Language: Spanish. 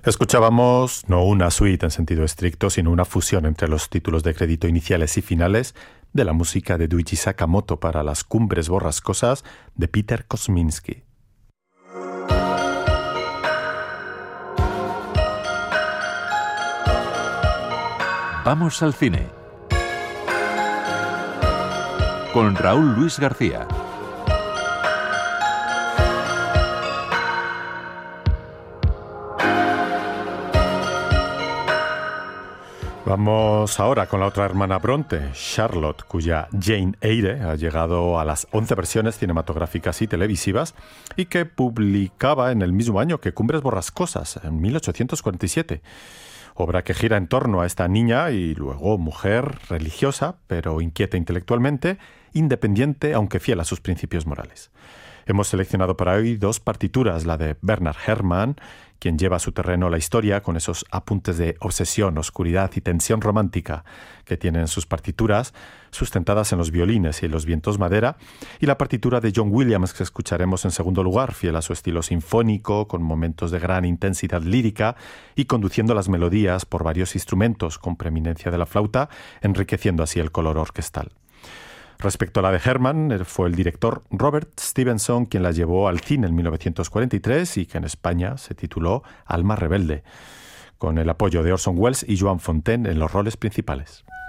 Escuchábamos no una suite en sentido estricto, sino una fusión entre los títulos de crédito iniciales y finales de la música de Ryuichi Sakamoto para Las Cumbres Borrascosas de Peter Kosminski. Vamos al cine con Raúl Luis García. Vamos ahora con la otra hermana Bronte, Charlotte, cuya Jane Eyre ha llegado a las 11 versiones cinematográficas y televisivas y que publicaba en el mismo año que Cumbres Borrascosas, en 1847. Obra que gira en torno a esta niña y luego mujer religiosa, pero inquieta intelectualmente, independiente, aunque fiel a sus principios morales. Hemos seleccionado para hoy dos partituras, la de Bernard Herrmann, quien lleva a su terreno la historia con esos apuntes de obsesión, oscuridad y tensión romántica que tienen sus partituras, sustentadas en los violines y los vientos madera, y la partitura de John Williams, que escucharemos en segundo lugar, fiel a su estilo sinfónico, con momentos de gran intensidad lírica y conduciendo las melodías por varios instrumentos, con preeminencia de la flauta, enriqueciendo así el color orquestal. Respecto a la de Herrmann, fue el director Robert Stevenson quien la llevó al cine en 1943 y que en España se tituló Alma Rebelde, con el apoyo de Orson Welles y Joan Fontaine en los roles principales.